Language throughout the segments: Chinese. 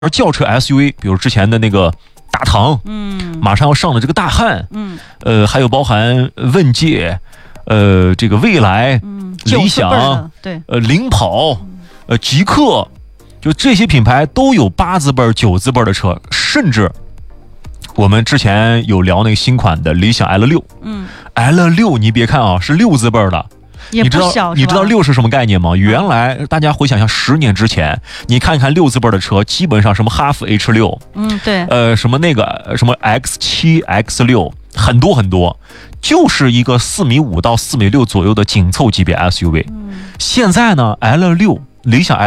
轿车 SUV， 比如之前的那个大唐，马上要上的这个大汉，还有包含问界，这个蔚来，理想， 对， 领跑，极客，就这些品牌都有8字辈、9字辈的车，甚至我们之前有聊那个新款的理想 L6，L6 你别看啊，是6字辈的。 也不小， 你知道6是什么概念吗？原来大家回想一下10年之前，你看看6字辈的车，基本上什么哈弗 H6， 对， 什么那个什么 X7、X6，很多很多，就是一个4.5米到4.6米左右的紧凑级别 SUV。现在呢 ，L6 理想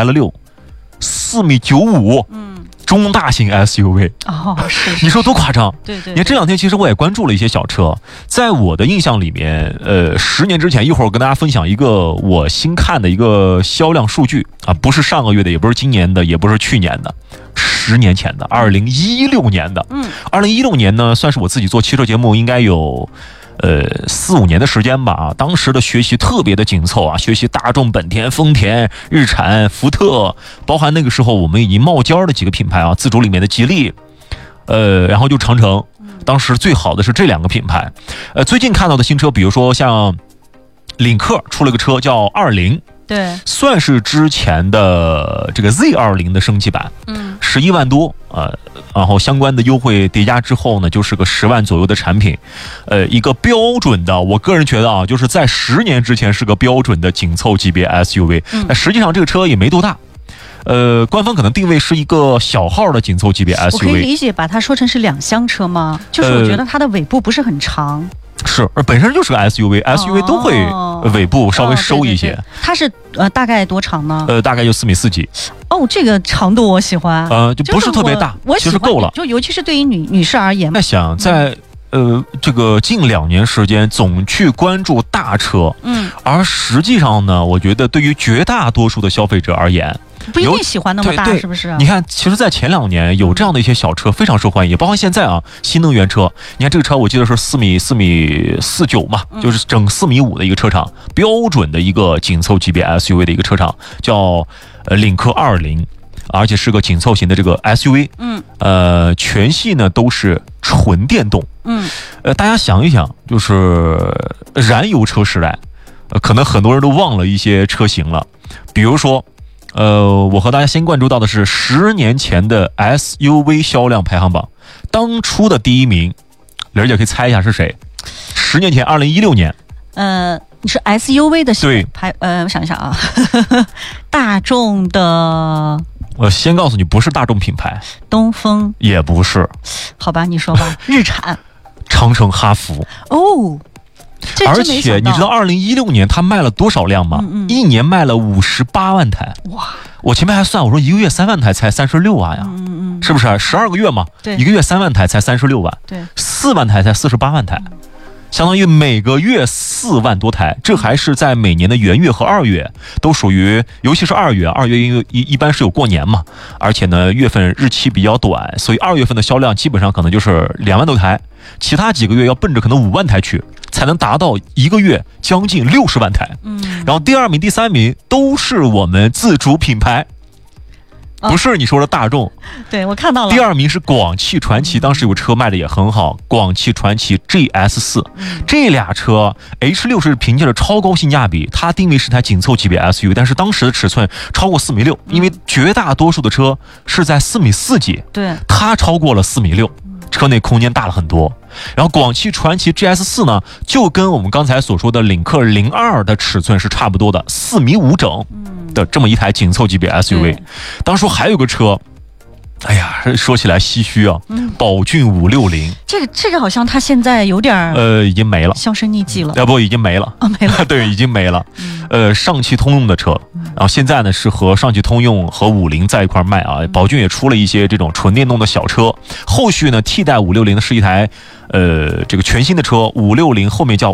L6 4.95米。中大型 SUV 是你说多夸张？ 对。 你看这2天其实我也关注了一些小车，在我的印象里面，10年之前，一会儿我跟大家分享一个我新看的一个销量数据啊，不是上个月的，也不是今年的，也不是去年的，10年前的，2016年的。2016年呢，算是我自己做汽车节目应该有4、5年的时间吧啊，当时的学习特别的紧凑啊，学习大众、本田、丰田、日产、福特，包含那个时候我们已经冒尖的几个品牌啊，自主里面的吉利，然后就长城，当时最好的是这2个品牌。最近看到的新车，比如说像领克出了个车叫20， 对， 算是之前的这个 Z20 的升级版，11万多然后相关的优惠叠加之后呢，就是个10万左右的产品，一个标准的，我个人觉得啊，就是在10年之前是个标准的紧凑级别 SUV，那实际上这个车也没多大。官方可能定位是一个小号的紧凑级别 SUV。 我可以理解把它说成是2厢车吗？就是我觉得它的尾部不是很长。 是，本身就是个 SUV，SUV 都会尾部稍微收一些。 对，它是大概多长呢？ 大概就4.4米几。 这个长度我喜欢。 就不是特别大， 我其实够了。 就尤其是对于女士而言。 在想在这个近2年时间总去关注大车，而实际上呢，我觉得对于绝大多数的消费者而言， 不一定喜欢那么大，是不是？ 你看，其实，在前2年有这样的一些小车非常受欢迎，也包括现在啊，新能源车。你看这个车，我记得是4.49米嘛，就是整4.5米的一个车长，标准的一个紧凑级别 SUV 的一个车长，叫领克20，而且是个紧凑型的这个 SUV。全系呢都是纯电动。大家想一想，就是燃油车时代，可能很多人都忘了一些车型了，比如说。我和大家先关注到的是10年前的 SUV 销量排行榜，当初的第1名，玲姐可以猜一下是谁？10年前，2016年。 你是 SUV 的对排？我想一想啊，大众的。 我先告诉你，不是大众品牌， 东风也不是。 好吧，你说吧。日产、 长城、哈弗。而且你知道2016年它卖了多少辆吗？一年卖了58万台。哇！我前面还算，我说一个月3万台才36万呀，是不是？12个月嘛， 对， 一个月3万台才36万， 对 ，4万台才48万台，相当于每个月4万多台。这还是在每年的元月和2月都属于，尤其是2月因为一般是有过年嘛，而且呢月份日期比较短，所以2月份的销量基本上可能就是2万多台，其他几个月要奔着可能5万台去。才能达到一个月将近60万台。然后第2名、第3名都是我们自主品牌，不是你说的大众。 对，我看到了。 第2名是广汽传祺，当时有个车卖的也很好，广汽传祺 GS4。这俩车 H6 是凭借着超高性价比，它定位是台紧凑级别 SUV， 但是当时的尺寸超过4.6米，因为绝大多数的车是在4.4米几， 对， 它超过了4.6米。车内空间大了很多。然后广汽传祺 GS4 呢，就跟我们刚才所说的领克02的尺寸是差不多的，4.5米整的这么一台紧凑级别 SUV。当初还有个车，哎呀，说起来唏嘘啊，宝骏560。 这个好像它现在有点已经没了， 销声匿迹了。 要不已经没了没了。 对，已经没了。上汽通用的车，然后现在呢是和上汽通用和50在一块卖啊。宝骏也出了一些这种纯电动的小车，后续呢替代560的是一台这个全新的车，560后面叫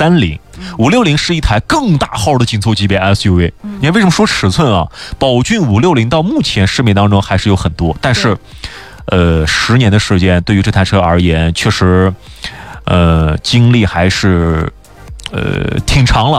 530，560是一台更大号的紧凑级别 SUV。你看为什么说尺寸啊？宝骏560到目前市面当中还是有很多，但是10年的时间对于这台车而言，确实经历还是挺长了